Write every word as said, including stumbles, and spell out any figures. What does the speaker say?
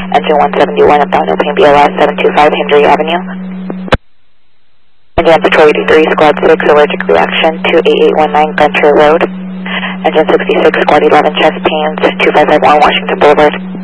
Engine one seventy-one, abdominal pain B L S seven two five Hendry Avenue. Again, Patrol eighty-three, Squad six, allergic reaction to eighty-eight nineteen Venture Road. Engine sixty-six, Squad eleven, chest pains, two five five one Washington Boulevard.